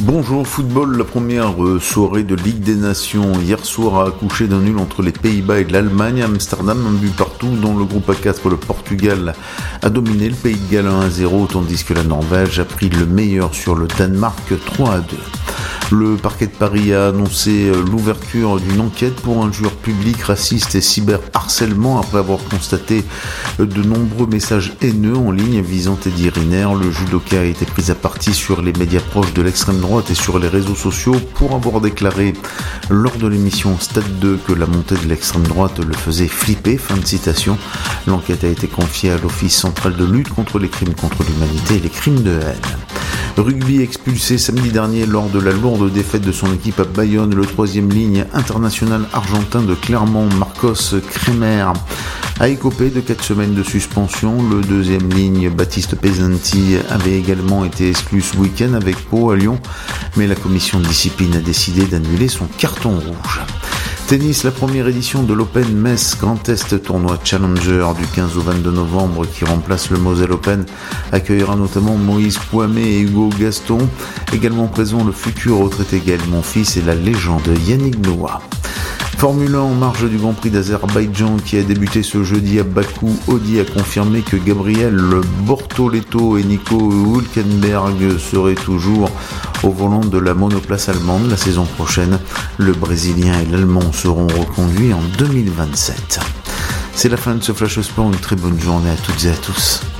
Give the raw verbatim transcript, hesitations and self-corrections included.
Bonjour football, la première euh, soirée de Ligue des Nations hier soir a accouché d'un nul entre les Pays-Bas et l'Allemagne à Amsterdam, un but partout. Dans le groupe A quatre, le Portugal a dominé le Pays de Galles un à zéro, tandis que la Norvège a pris le meilleur sur le Danemark trois à deux. Le parquet de Paris a annoncé l'ouverture d'une enquête pour injures publiques, racistes et cyberharcèlement après avoir constaté de nombreux messages haineux en ligne visant Teddy Riner. Le judoka a été pris à partie sur les médias proches de l'extrême droite et sur les réseaux sociaux pour avoir déclaré lors de l'émission Stade deux que la montée de l'extrême droite le faisait flipper. Fin de citation. L'enquête a été confiée à l'Office central de lutte contre les crimes contre l'humanité et les crimes de haine. Rugby expulsé samedi dernier lors de la lourde défaite de son équipe à Bayonne. Le troisième ligne international argentin de Clermont, Marcos Kremer, a écopé de quatre semaines de suspension. Le deuxième ligne, Baptiste Pesanti, avait également été exclu ce week-end avec Pau à Lyon, mais la commission de discipline a décidé d'annuler son carton rouge. Tennis, la première édition de l'Open Metz Grand Est, tournoi Challenger du quinze au vingt-deux novembre qui remplace le Moselle Open, accueillera notamment Moïse Kouamé et Hugo Gaston. Également présent le futur retraité Gaël Monfils et la légende Yannick Noah. Formule un en marge du Grand Prix d'Azerbaïdjan qui a débuté ce jeudi à Bakou. Audi a confirmé que Gabriel Bortoleto et Nico Hülkenberg seraient toujours au volant de la monoplace allemande la saison prochaine. Le Brésilien et l'Allemand seront reconduits en deux mille vingt-sept. C'est la fin de ce Flash Sport, une très bonne journée à toutes et à tous.